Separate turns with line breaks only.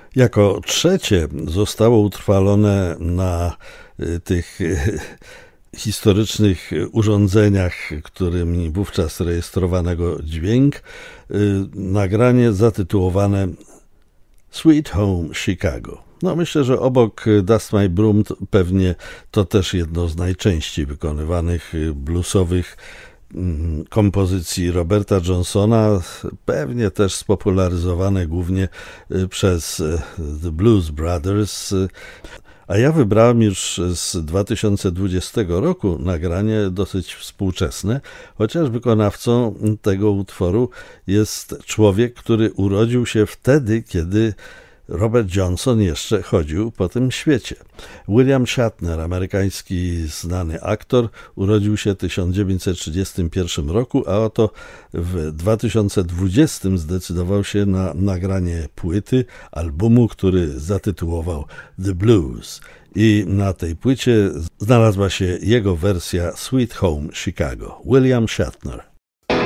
Jako trzecie zostało utrwalone na tych historycznych urządzeniach, którymi wówczas rejestrowano dźwięk, nagranie zatytułowane Sweet Home Chicago. Myślę, że obok Dust My Broom pewnie to też jedno z najczęściej wykonywanych bluesowych kompozycji Roberta Johnsona, pewnie też spopularyzowane głównie przez The Blues Brothers. A ja wybrałem już z 2020 roku nagranie dosyć współczesne, chociaż wykonawcą tego utworu jest człowiek, który urodził się wtedy, kiedy Robert Johnson jeszcze chodził po tym świecie. William Shatner, amerykański znany aktor, urodził się w 1931 roku, a oto w 2020 zdecydował się na nagranie płyty, albumu, który zatytułował The Blues. I na tej płycie znalazła się jego wersja Sweet Home Chicago. William Shatner.